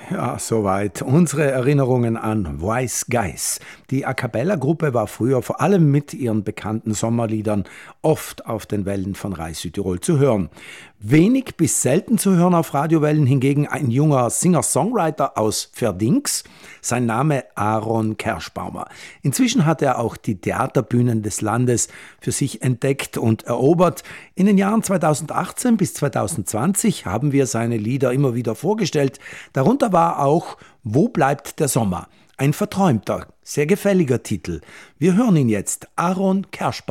Ja, soweit. Unsere Erinnerungen an Wise Guys. Die A Cappella-Gruppe war früher vor allem mit ihren bekannten Sommerliedern oft auf den Wellen von Rais Südtirol zu hören. Wenig bis selten zu hören auf Radiowellen hingegen ein junger Singer-Songwriter aus Verdings. Sein Name Aaron Kerschbaumer. Inzwischen hat er auch die Theaterbühnen des Landes für sich entdeckt und erobert. In den Jahren 2018 bis 2020 haben wir seine Lieder immer wieder vorgestellt. Darunter war auch Wo bleibt der Sommer? Ein verträumter, sehr gefälliger Titel. Wir hören ihn jetzt, Aaron Kerschbaumer.